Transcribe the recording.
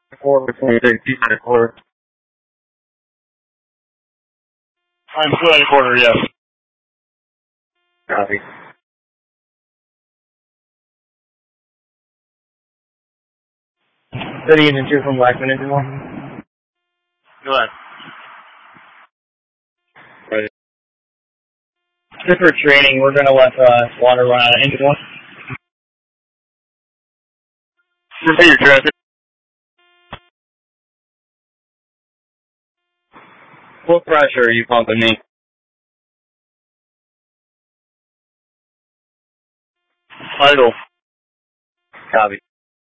4 26, he's at a quarter. I'm still at a quarter, yes. Copy. City Engine 2 from Blackman Engine 1. Go ahead. Right. Just for training, we're going to let water run out of Engine 1. Repeat your traffic. What pressure are you pumping me? Idle. Copy.